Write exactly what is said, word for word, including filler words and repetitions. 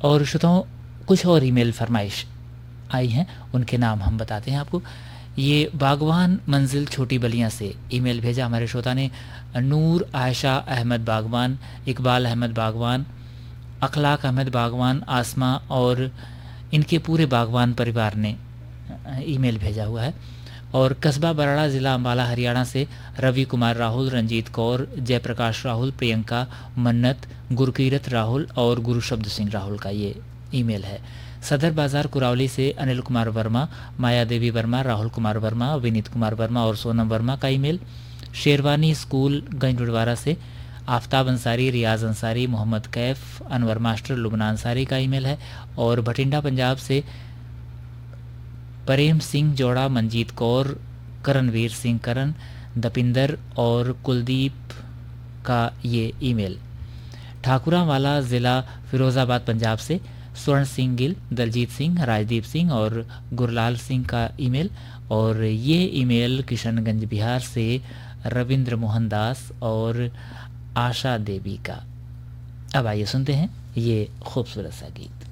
और श्रोताओं कुछ और ईमेल फरमाइश आई हैं, उनके नाम हम बताते हैं आपको। ये बागवान मंजिल छोटी बलियां से ईमेल भेजा हमारे श्रोता ने। नूर आयशा अहमद बागवान, इकबाल अहमद बागवान, अखलाक अहमद बागवान, आसमा और इनके पूरे बागवान परिवार ने ईमेल भेजा हुआ है। और कस्बा बराड़ा ज़िला अम्बाला हरियाणा से रवि कुमार राहुल, रंजीत कौर, जयप्रकाश राहुल, प्रियंका, मन्नत, गुरकीरत राहुल और गुरुशब्द सिंह राहुल का ये ईमेल है। सदर बाज़ार कुरावली से अनिल कुमार वर्मा, माया देवी वर्मा, राहुल कुमार वर्मा, विनीत कुमार वर्मा और सोनम वर्मा का ईमेल। शेरवानी स्कूल गंजडवाड़ा से आफ्ताब अंसारी, रियाज अंसारी, मोहम्मद कैफ, अनवर मास्टर, लुबना अंसारी का ईमेल है। और भटिंडा पंजाब से प्रेम सिंह जोड़ा, मंजीत कौर, करणवीर सिंह करण, दपिंदर और कुलदीप का ये ईमेल। ठाकुरावाला ज़िला फिरोज़ाबाद पंजाब से स्वर्ण सिंह गिल, दलजीत सिंह, राजदीप सिंह और गुरलाल सिंह का ईमेल। और ये ईमेल किशनगंज बिहार से रविंद्र मोहन दास और आशा देवी का। अब आइए सुनते हैं ये खूबसूरत सा गीत।